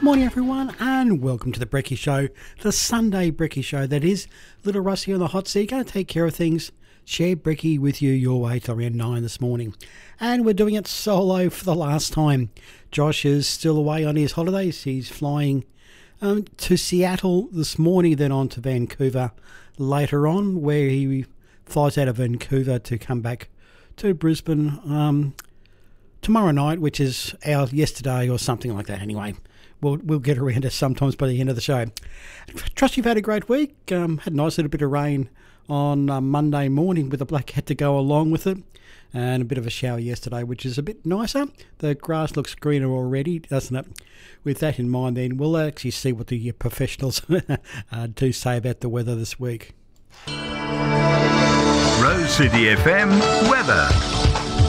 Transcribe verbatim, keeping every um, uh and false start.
Morning everyone and welcome to the Brekkie Show, the Sunday Brekkie Show that is. Little Russ here on the hot seat, going to take care of things, share Brekkie with you your way till around nine this morning. And we're doing it solo for the last time. Josh is still away on his holidays. He's flying um, to Seattle this morning, then on to Vancouver later on, where he flies out of Vancouver to come back to Brisbane um, tomorrow night, which is our yesterday or something like that anyway. We'll, we'll get around to sometimes by the end of the show. Trust you've had a great week. Um, had a nice little bit of rain on uh, Monday morning with a black hat to go along with it. And a bit of a shower yesterday, which is a bit nicer. The grass looks greener already, doesn't it? With that in mind then, we'll actually see what the professionals uh, do say about the weather this week. Rose City F M weather.